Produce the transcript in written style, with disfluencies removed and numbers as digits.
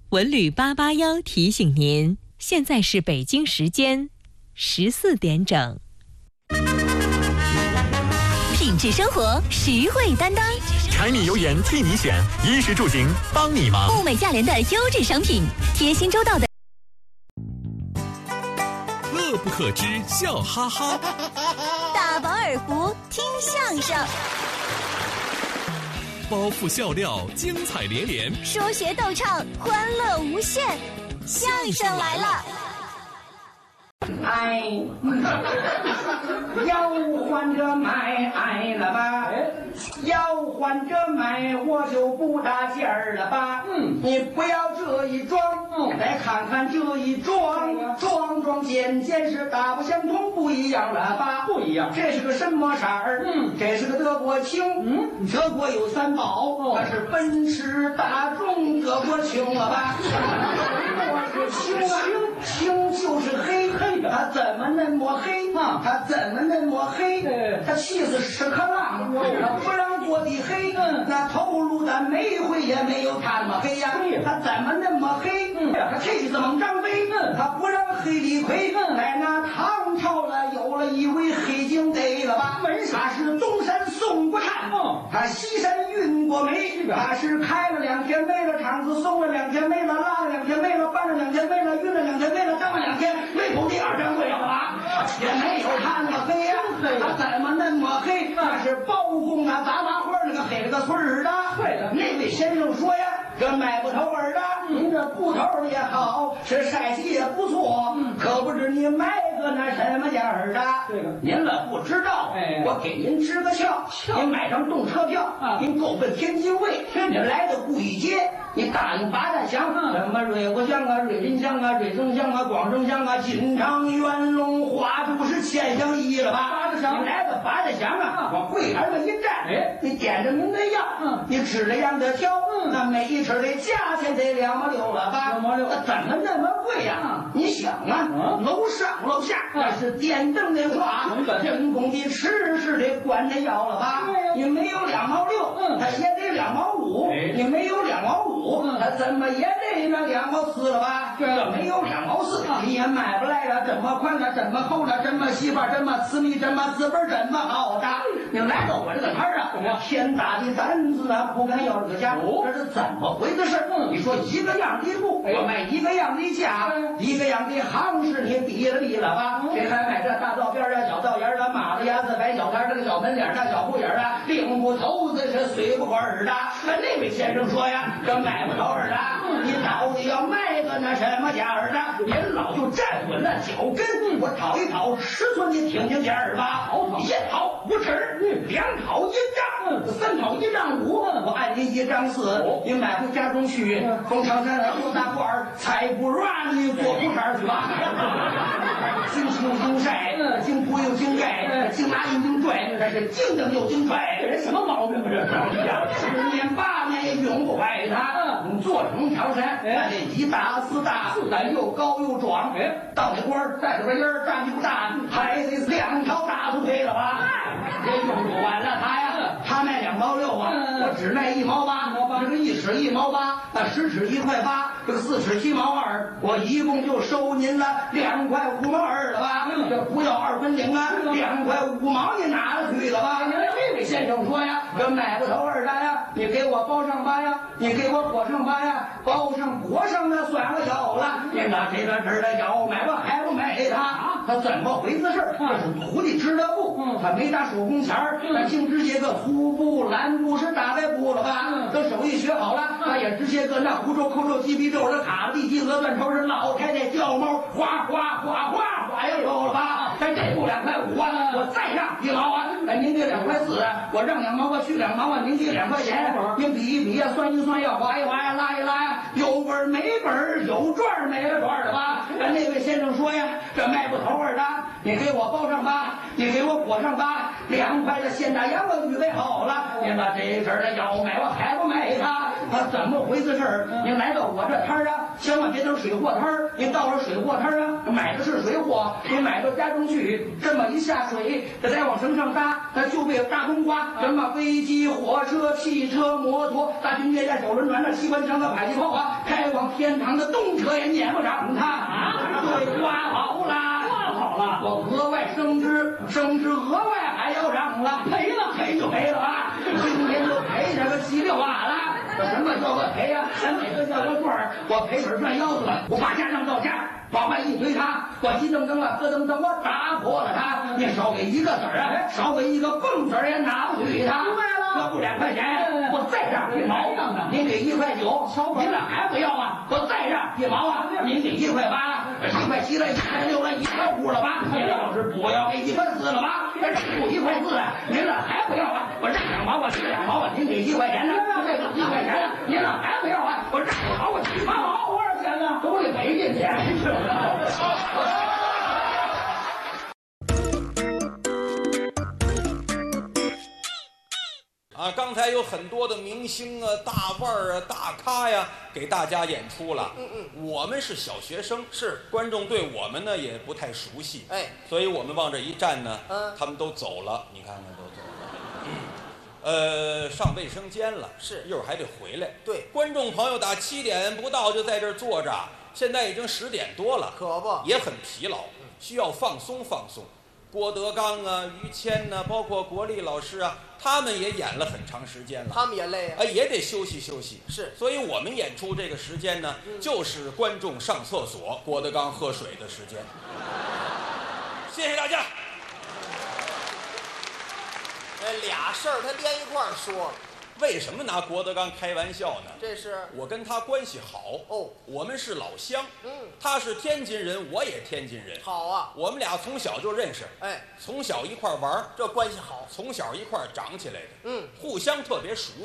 文旅881提醒您，现在是北京时间14点整。 品质生活，实惠担当。 柴米油盐替你选，衣食住行帮你忙。 物美价廉的优质商品，贴心周到的。 乐不可支，笑哈哈。 大饱耳福，听相声。 包袱笑料，精彩连连； 说学逗唱，欢乐无限。相声来了！ 哎，要换着买了吧？要换着买，我就不搭劲儿了吧？你不要这一装，再看看这一装，装件是大不相同，不一样了吧？不一样。这是个什么色儿？这是个德国青。德国有3宝，它是奔驰、大众、德国青了吧？青啊，青就是黑，它怎么那么黑？它怎么那么黑？它气死屎壳郎，它不让过的黑，那头颅的煤灰也没有它那么黑呀。它怎么那么黑？它气死猛张飞，它不让黑李逵。在那唐朝了，有了一位黑警得了吧？他是东山宋国灿，他西山运过煤，他是开了2天煤了，厂子送了2天煤了，拉了2天煤了，搬了2天煤了，运了2天煤了，张了2天煤口第2天会了吧？也没有他那么黑呀，他怎么那么黑？他是包公啊，杂花花那个黑了个村儿的。对的，那位先生说呀，这买不头儿的，您这布头也好，是晒洗也不错，可不知你买个那什么价儿的？这个您了不知道，我给您支个窍，您买张动车票，您够奔天津卫，您来到故意街，你答应八大乡，什么瑞国乡啊、瑞林乡啊、瑞增乡啊、广正乡啊、金昌、元龙、花都是千乡一了吧？八大乡，你来到八大乡啊，往柜台上一站，你点着您的药，你指着样的挑，那每一尺的价钱得2毛6了吧？2毛6，那怎么那么贵呀？你想啊，楼上楼下那是电灯的话，人工的吃是得管着药了吧？你没有2毛6，它也得2毛5，你没有2毛5，它怎么也得那2毛4了吧？这没有2毛4，你也买不来了，这么宽了，这么厚了，这么细吧，这么私密，这么资本，这么好的。你来到我这个摊儿啊，天大的担子啊，不敢要这个价，这是怎么回事？你说一个样的布，我卖一个样的价，一个样的行市，你比了吧？谁还买这大道边啊、小道沿啊、马子牙子、白小摊这个小门脸大小不眼啊，领不头子是随不过耳的。那位先生说呀，这买不着耳的，你到底要卖个那什么价儿的？您老就站稳了脚跟，我讨一讨尺寸，你听听价儿吧。1讨5尺，2讨1丈，3讨1丈5，我按您1丈4，您买回家中去，从长山后大罐儿，才不软你做裤衩去吧。经青经晒，经铺又经盖，经拿又经拽，这是经蹬又经拽，这人什么毛病啊？这10年8年也用不坏它。做成条山，那这一大4大，4大又高又壮，到那官儿带着个音儿，站不大，还得2条大腿配了吧？这用不完了他呀，他卖2毛6啊，我只卖1毛8，这个1尺1毛8，那10尺1块8，这个4尺7毛2，我一共就收您了2块5毛2了吧？这不要2分领啊，2块5毛你拿了去了吧？这位先生说呀，这买不头2单呀，你给我包上8呀，你给我裹上8呀，包上裹上那算了有了，您拿这个这的要买我还不买他怎么回事？这是徒弟织的布，他没打手工钱儿，他净织些个粗布、蓝布是大白布了吧？等手艺学好了，他也织些个那胡皱、扣皱、鸡皮皱的卡地鸡鹅断头是老太太掉毛，哗哗哗哗哗也有了吧？这布2块5啊，我再让1毛啊，您给2块4，我让2毛，我去2毛啊，您给2块钱，您比一比呀，算一算呀，划一划呀，拉一拉呀，有本儿没本儿，有赚儿没了赚儿的吧？那位先生说呀，这卖不头的，你给我包上8，你给我裹上8，2块的现大洋我预备好了，您把这事儿的要买我还不买他怎么回事儿？您来到我这摊儿啊，千万别等水货摊儿，您到了水货摊儿啊，买的是水货，您买到家中去，这么一下水，这再往绳上搭，它就被大冬瓜，什么飞机、火车、汽车、摩托、大军舰、手轮船、那机关枪和迫击炮啊，开往天堂的动车也撵不上他啊！对，刮好了，我额外升职额外还要涨了，赔就赔了啊！今天就赔这个7、6瓦了。什么叫我赔呀？哪个叫我赚？我赔本赚腰子了，我把家当到家。往外一推他，我急蹬蹬了，咯噔噔，我打破了他。你少给一个子儿啊，少给一个蹦子儿也拿不去他。要不2块钱，我再让1毛，您给1块9，您这还不要啊？我再让1毛啊，您给1块8，1块7了，1块6了，1块5了吧？您要是不要给1块4了吧？这不1块4了，您这还不要啊？我让2毛，我给2毛啊，您给1块钱呢？这个1块钱了，您这还不要啊？我让2毛，我7毛，多少钱呢？都得赔进去。 刚才有很多的明星啊、大腕儿啊、大咖呀，给大家演出了。我们是小学生， 是观众对我们呢也不太熟悉，所以我们往这一站呢，他们都走了，你看看都走了。上卫生间了， 是一会儿还得回来。 对， 观众朋友打7点不到就在这儿坐着，现在已经10点多了， 可不也很疲劳，需要放松放松。郭德纲啊、于谦呐，包括国立老师啊，他们也演了很长时间了， 他们也累啊， 也得休息休息。 是， 所以我们演出这个时间呢，就是观众上厕所、郭德纲喝水的时间。谢谢大家。 俩事儿他连一块儿说， 为什么拿郭德纲开玩笑呢？ 这是我跟他关系好哦， 我们是老乡，他是天津人，我也天津人， 好啊， 我们俩从小就认识，从小一块玩， 这关系好， 从小一块长起来的，互相特别熟